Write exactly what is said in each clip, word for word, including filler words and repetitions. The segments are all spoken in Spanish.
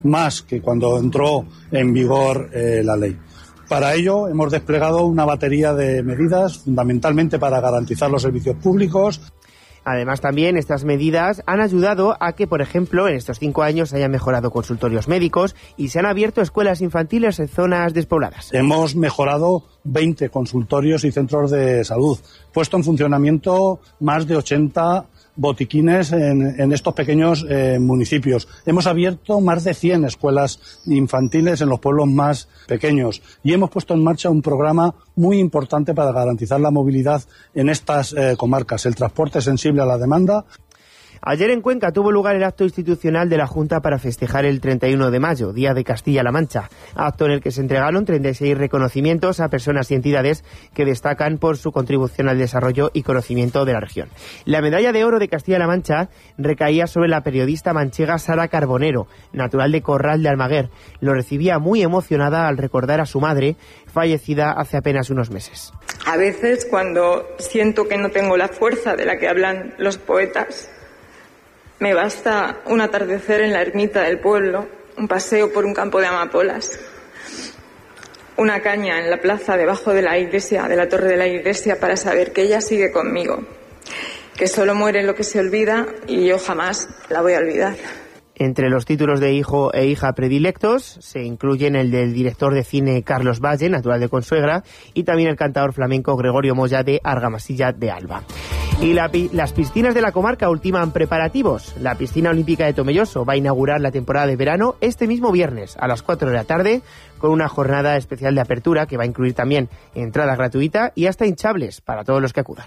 más que cuando entró en vigor eh, la ley. Para ello hemos desplegado una batería de medidas, fundamentalmente para garantizar los servicios públicos. Además, también estas medidas han ayudado a que, por ejemplo, en estos cinco años se hayan mejorado consultorios médicos y se han abierto escuelas infantiles en zonas despobladas. Hemos mejorado veinte consultorios y centros de salud, puesto en funcionamiento más de ochenta botiquines en, en estos pequeños eh, municipios. Hemos abierto más de cien escuelas infantiles en los pueblos más pequeños y hemos puesto en marcha un programa muy importante para garantizar la movilidad en estas eh, comarcas, el transporte sensible a la demanda. Ayer en Cuenca tuvo lugar el acto institucional de la Junta para festejar el treinta y uno de mayo, Día de Castilla-La Mancha, acto en el que se entregaron treinta y seis reconocimientos a personas y entidades que destacan por su contribución al desarrollo y conocimiento de la región. La medalla de oro de Castilla-La Mancha recaía sobre la periodista manchega Sara Carbonero, natural de Corral de Almaguer. Lo recibía muy emocionada al recordar a su madre, fallecida hace apenas unos meses. A veces, cuando siento que no tengo la fuerza de la que hablan los poetas, me basta un atardecer en la ermita del pueblo, un paseo por un campo de amapolas, una caña en la plaza debajo de la iglesia, de la torre de la iglesia, para saber que ella sigue conmigo, que solo muere lo que se olvida y yo jamás la voy a olvidar. Entre los títulos de hijo e hija predilectos se incluyen el del director de cine Carlos Valle, natural de Consuegra, y también el cantador flamenco Gregorio Moya de Argamasilla de Alba. Y la, las piscinas de la comarca ultiman preparativos. La piscina olímpica de Tomelloso va a inaugurar la temporada de verano este mismo viernes a las cuatro de la tarde con una jornada especial de apertura que va a incluir también entrada gratuita y hasta hinchables para todos los que acudan.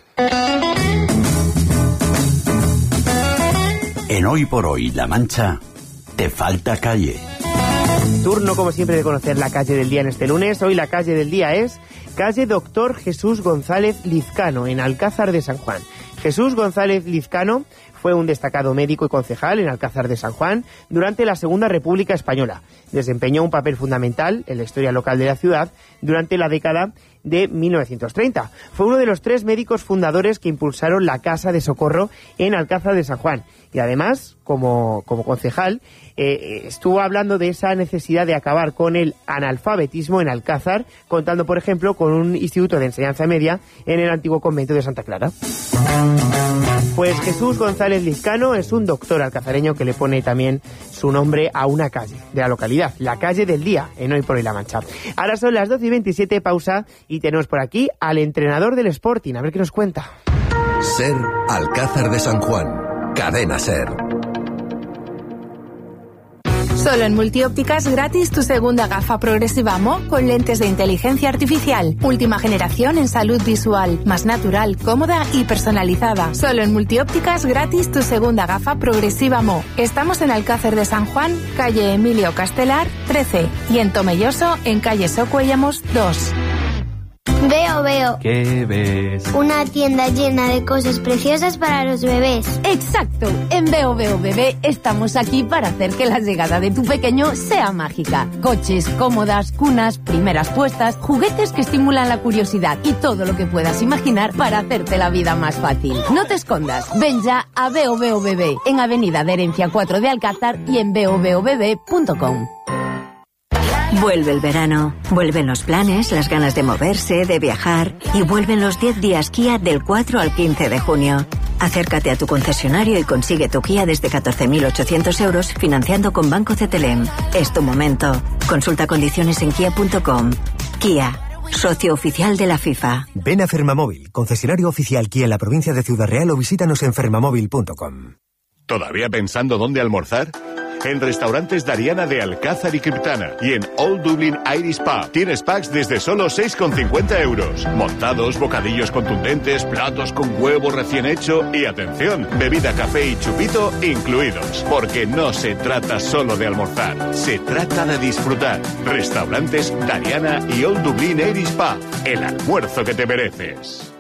En Hoy por Hoy La Mancha, te falta calle. Turno, como siempre, de conocer la calle del día en este lunes. Hoy la calle del día es calle Doctor Jesús González Lizcano, en Alcázar de San Juan. Jesús González Lizcano fue un destacado médico y concejal en Alcázar de San Juan durante la Segunda República Española. Desempeñó un papel fundamental en la historia local de la ciudad durante la década de mil novecientos treinta. Fue uno de los tres médicos fundadores que impulsaron la Casa de Socorro en Alcázar de San Juan. Y además, como, como concejal, eh, estuvo hablando de esa necesidad de acabar con el analfabetismo en Alcázar, contando, por ejemplo, con un instituto de enseñanza media en el antiguo convento de Santa Clara. Pues Jesús González Lizcano es un doctor alcazareño que le pone también su nombre a una calle de la localidad, la calle del día, en Hoy por Hoy La Mancha. Ahora son las doce y veintisiete, pausa, y tenemos por aquí al entrenador del Sporting, a ver qué nos cuenta. Ser Alcázar de San Juan. Cadena Ser. Solo en Multiópticas gratis tu segunda gafa progresiva M O con lentes de inteligencia artificial. Última generación en salud visual, más natural, cómoda y personalizada. Solo en Multiópticas gratis tu segunda gafa progresiva M O. Estamos en Alcázar de San Juan, calle Emilio Castelar, trece, y en Tomelloso, en calle Socuellamos, dos. Veo, veo. ¿Qué ves? Una tienda llena de cosas preciosas para los bebés. ¡Exacto! En Veo, veo, bebé estamos aquí para hacer que la llegada de tu pequeño sea mágica. Coches, cómodas, cunas, primeras puestas, juguetes que estimulan la curiosidad y todo lo que puedas imaginar para hacerte la vida más fácil. No te escondas. Ven ya a Veo, veo, bebé en Avenida de Herencia cuatro de Alcázar y en veo veo bebé punto com. Vuelve el verano, vuelven los planes, las ganas de moverse, de viajar y vuelven los diez días Kia del cuatro al quince de junio. Acércate a tu concesionario y consigue tu Kia desde catorce mil ochocientos euros financiando con Banco C T L E M. Es tu momento. Consulta condiciones en kia punto com. Kia, socio oficial de la FIFA. Ven a Fermamóvil, concesionario oficial Kia en la provincia de Ciudad Real, o visítanos en fermamóvil punto com. ¿Todavía pensando dónde almorzar? En Restaurantes Dariana de Alcázar y Criptana y en Old Dublin Irish Pub tienes packs desde solo seis con cincuenta euros. Montados, bocadillos contundentes, platos con huevo recién hecho y, atención, bebida, café y chupito incluidos. Porque no se trata solo de almorzar, se trata de disfrutar. Restaurantes Dariana y Old Dublin Irish Pub, el almuerzo que te mereces.